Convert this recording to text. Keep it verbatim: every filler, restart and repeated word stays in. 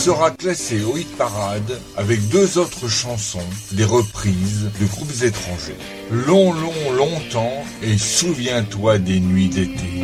sera classé au hit parade avec deux autres chansons, des reprises de groupes étrangers. Long, long, longtemps et souviens-toi des nuits d'été.